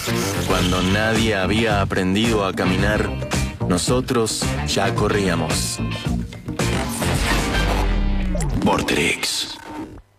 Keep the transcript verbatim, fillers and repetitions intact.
Cuando nadie había aprendido a caminar, nosotros ya corríamos. Vorterix.